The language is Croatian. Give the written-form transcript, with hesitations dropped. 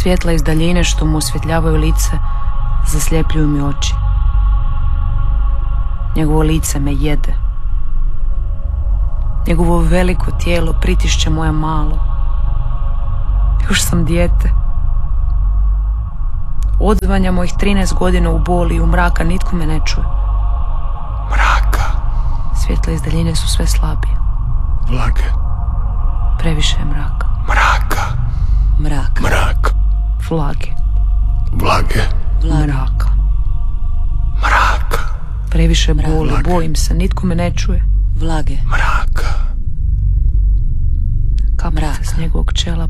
Svjetla iz daljine što mu osvjetljavaju lice zasljepljuju mi oči. Njegovo lice me jede. Njegovo veliko tijelo pritišće moje malo. Još sam dijete. Odzvanja mojih 13 godina u boli i u mraka nitko me ne čuje. Mraka. Svjetla iz daljine su sve slabije. Vlage. Previše je mraka. Mraka. Mrak. Mrak. Vlage. Vlage. Mraka. Mraka. Previše boli, Vlage. bojim se, nitko me ne čuje. Vlage. Mraka. Kapljice s njegovog čela